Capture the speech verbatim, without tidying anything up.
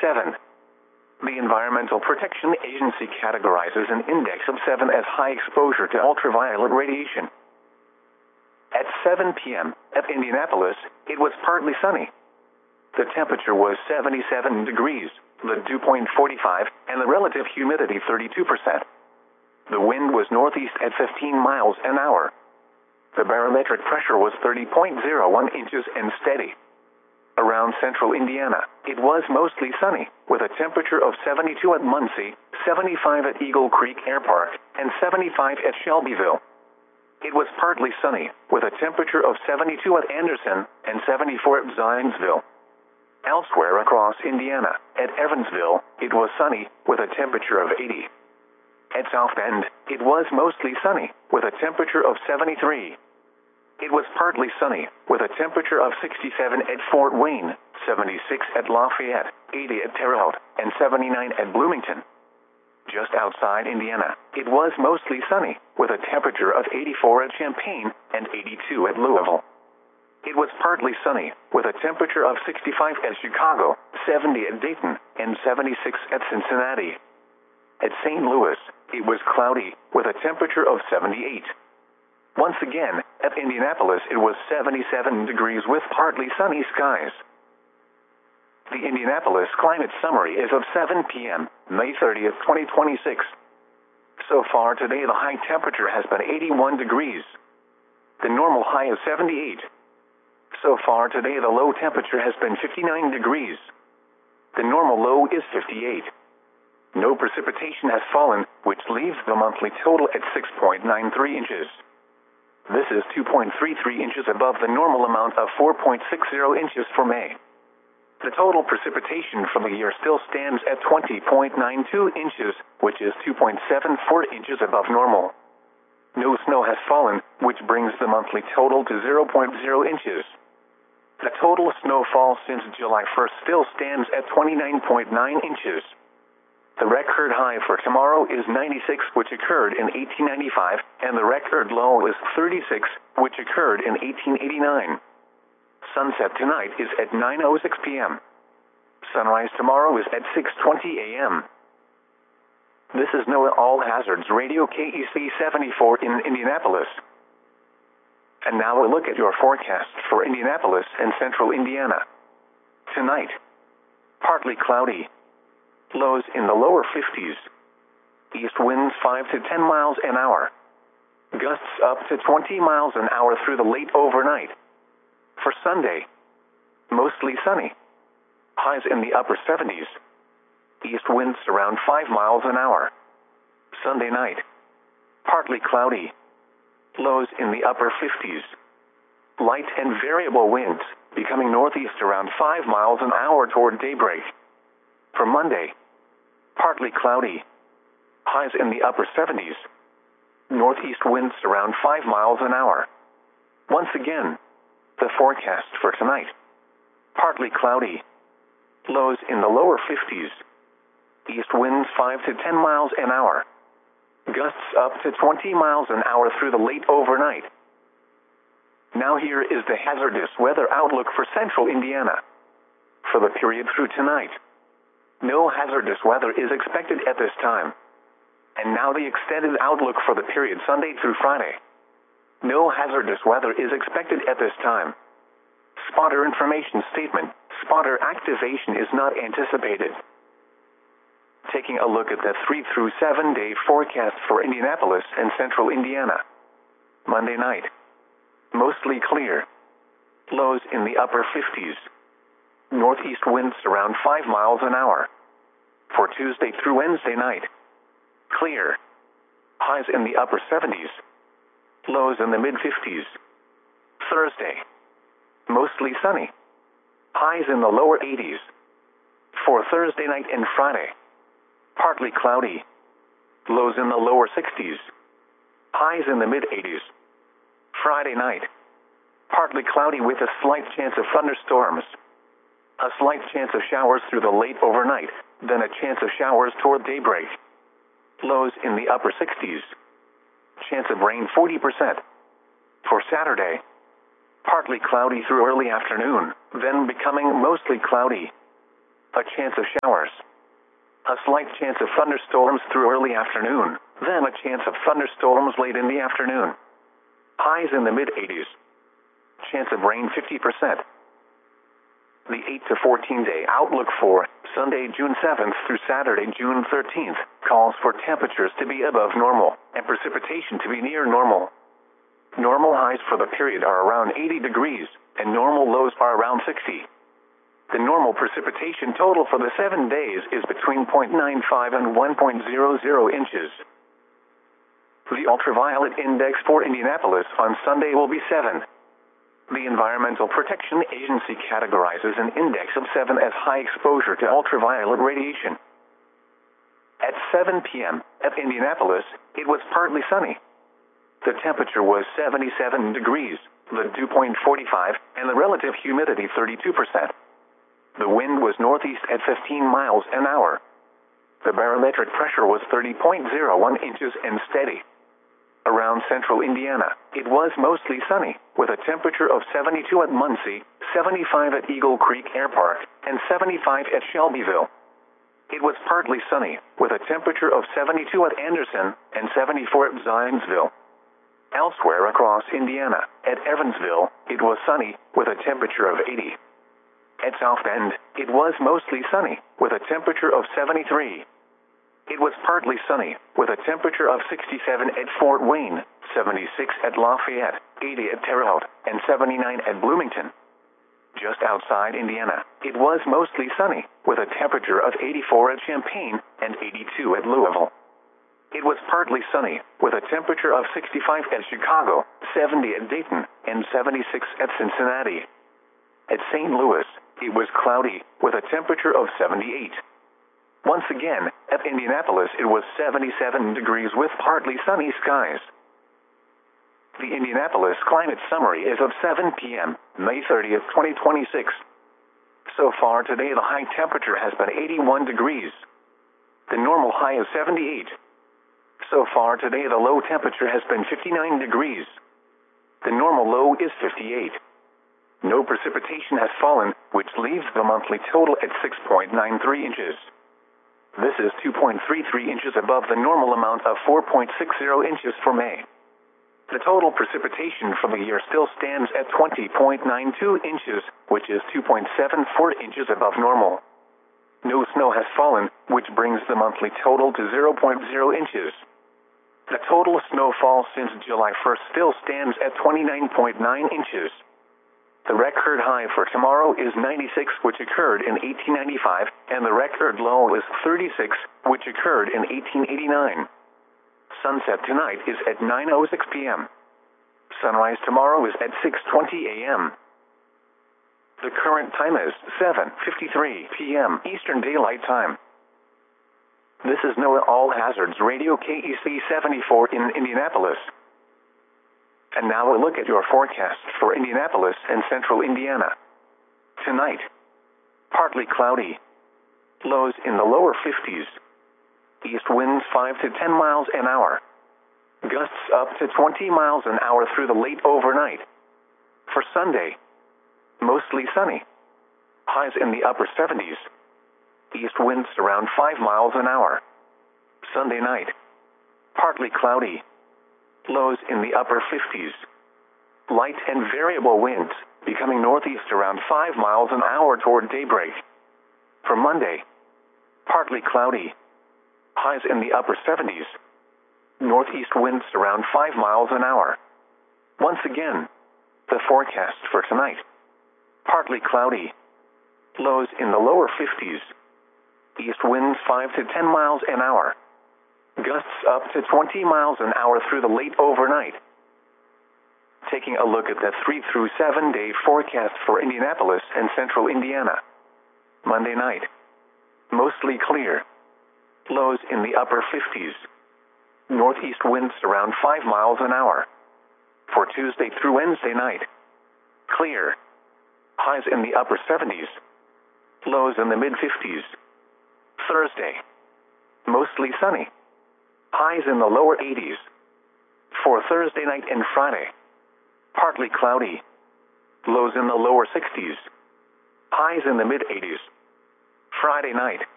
seven. The Environmental Protection Agency categorizes an index of seven as high exposure to ultraviolet radiation. At seven p m at Indianapolis, it was partly sunny. The temperature was seventy-seven degrees, the dew point forty-five, and the relative humidity thirty-two percent. The wind was northeast at fifteen miles an hour. The barometric pressure was thirty point zero one inches and steady. Around central Indiana, it was mostly sunny, with a temperature of seventy-two at Muncie, seventy-five at Eagle Creek Air Park, and seventy-five at Shelbyville. It was partly sunny, with a temperature of seventy-two at Anderson and seventy-four at Zionsville. Elsewhere across Indiana, at Evansville, it was sunny, with a temperature of eighty. At South Bend, it was mostly sunny, with a temperature of seventy-three. It was partly sunny, with a temperature of sixty-seven at Fort Wayne, seventy-six at Lafayette, eighty at Terre Haute, and seventy-nine at Bloomington. Just outside Indiana, it was mostly sunny, with a temperature of eighty-four at Champaign and eighty-two at Louisville. It was partly sunny, with a temperature of sixty-five at Chicago, seventy at Dayton, and seventy-six at Cincinnati. At Saint Louis, it was cloudy, with a temperature of seventy-eight. Once again, at Indianapolis it was seventy-seven degrees with partly sunny skies. The Indianapolis Climate Summary is of seven p m, May thirtieth, twenty twenty-six. So far today the high temperature has been eighty-one degrees. The normal high is seventy-eight. So far today the low temperature has been fifty-nine degrees. The normal low is fifty-eight. No precipitation has fallen, which leaves the monthly total at six point nine three inches. This is two point three three inches above the normal amount of four point six zero inches for May. The total precipitation for the year still stands at twenty point nine two inches, which is two point seven four inches above normal. No snow has fallen, which brings the monthly total to zero point zero inches. The total snowfall since July first still stands at twenty-nine point nine inches. The record high for tomorrow is ninety-six, which occurred in eighteen ninety-five, and the record low is thirty-six, which occurred in eighteen eighty-nine. Sunset tonight is at nine oh six p m Sunrise tomorrow is at six twenty a m This is NOAA All Hazards Radio K E C seventy-four in Indianapolis. And now a look at your forecast for Indianapolis and central Indiana. Tonight, partly cloudy. Lows in the lower fifties. East winds five to ten miles an hour. Gusts up to twenty miles an hour through the late overnight. For Sunday, mostly sunny. Highs in the upper seventies. East winds around five miles an hour. Sunday night, partly cloudy. Lows in the upper fifties. Light and variable winds, becoming northeast around five miles an hour toward daybreak. For Monday, partly cloudy. Highs in the upper seventies. Northeast winds around five miles an hour. Once again, the forecast for tonight. Partly cloudy. Lows in the lower fifties. East winds five to ten miles an hour. Gusts up to twenty miles an hour through the late overnight. Now here is the hazardous weather outlook for central Indiana. For the period through tonight, no hazardous weather is expected at this time. And now the extended outlook for the period Sunday through Friday. No hazardous weather is expected at this time. Spotter information statement. Spotter activation is not anticipated. Taking a look at the three through seven day forecast for Indianapolis and central Indiana. Monday night, mostly clear. Lows in the upper fifties. Northeast winds around five miles an hour. For Tuesday through Wednesday night, clear. Highs in the upper seventies. Lows in the mid fifties. Thursday, mostly sunny. Highs in the lower eighties. For Thursday night and Friday, partly cloudy. Lows in the lower sixties. Highs in the mid eighties. Friday night, partly cloudy with a slight chance of thunderstorms. A slight chance of showers through the late overnight, then a chance of showers toward daybreak. Lows in the upper sixties. Chance of rain forty percent. For Saturday, partly cloudy through early afternoon, then becoming mostly cloudy. A chance of showers. A slight chance of thunderstorms through early afternoon, then a chance of thunderstorms late in the afternoon. Highs in the mid eighties. Chance of rain fifty percent. The eight to fourteen day outlook for Sunday, June seventh through Saturday, June thirteenth, calls for temperatures to be above normal and precipitation to be near normal. Normal highs for the period are around eighty degrees, and normal lows are around sixty. The normal precipitation total for the seven days is between zero point nine five and one point zero zero inches. The ultraviolet index for Indianapolis on Sunday will be seven. The Environmental Protection Agency categorizes an index of seven as high exposure to ultraviolet radiation. At seven p m at Indianapolis, it was partly sunny. The temperature was seventy-seven degrees, the dew point forty-five, and the relative humidity thirty-two percent. The wind was northeast at fifteen miles an hour. The barometric pressure was thirty point zero one inches and steady. Around central Indiana, it was mostly sunny, with a temperature of seventy-two at Muncie, seventy-five at Eagle Creek Air Park, and seventy-five at Shelbyville. It was partly sunny, with a temperature of seventy-two at Anderson and seventy-four at Zionsville. Elsewhere across Indiana, at Evansville, it was sunny, with a temperature of eighty. At South Bend, it was mostly sunny, with a temperature of seventy-three. It was partly sunny, with a temperature of sixty-seven at Fort Wayne, seventy-six at Lafayette, eighty at Terre Haute, and seventy-nine at Bloomington. Just outside Indiana, it was mostly sunny, with a temperature of eighty-four at Champaign and eighty-two at Louisville. It was partly sunny, with a temperature of sixty-five at Chicago, seventy at Dayton, and seventy-six at Cincinnati. At Saint Louis, it was cloudy, with a temperature of seventy-eight. Once again, at Indianapolis it was seventy-seven degrees with partly sunny skies. The Indianapolis Climate Summary is of seven p m, May thirtieth, twenty twenty-six. So far today the high temperature has been eighty-one degrees. The normal high is seventy-eight. So far today the low temperature has been fifty-nine degrees. The normal low is fifty-eight. No precipitation has fallen, which leaves the monthly total at six point nine three inches. This is two point three three inches above the normal amount of four point six zero inches for May. The total precipitation for the year still stands at twenty point nine two inches, which is two point seven four inches above normal. No snow has fallen, which brings the monthly total to zero point zero inches. The total snowfall since July first still stands at twenty-nine point nine inches. The record high for tomorrow is ninety-six, which occurred in eighteen ninety-five, and the record low is thirty-six, which occurred in eighteen eighty-nine. Sunset tonight is at nine oh six p m Sunrise tomorrow is at six twenty a m The current time is seven fifty-three p m Eastern Daylight Time. This is NOAA All Hazards Radio K E C seventy-four in Indianapolis. And now a look at your forecast for Indianapolis and central Indiana. Tonight, partly cloudy. Lows in the lower fifties. East winds five to ten miles an hour. Gusts up to twenty miles an hour through the late overnight. For Sunday, mostly sunny. Highs in the upper seventies. East winds around five miles an hour. Sunday night, partly cloudy. Lows in the upper fifties. Light and variable winds, becoming northeast around five miles an hour toward daybreak. For Monday, partly cloudy. Highs in the upper seventies. Northeast winds around five miles an hour. Once again, the forecast for tonight. Partly cloudy. Lows in the lower fifties. East winds five to ten miles an hour. Gusts up to twenty miles an hour through the late overnight. Taking a look at the three through seven day forecast for Indianapolis and central Indiana. Monday night, mostly clear. Lows in the upper fifties. Northeast winds around five miles an hour. For Tuesday through Wednesday night, clear. Highs in the upper seventies. Lows in the mid fifties. Thursday, mostly sunny. Highs in the lower eighties. For Thursday night and Friday, partly cloudy. Lows in the lower sixties. Highs in the mid eighties. Friday night,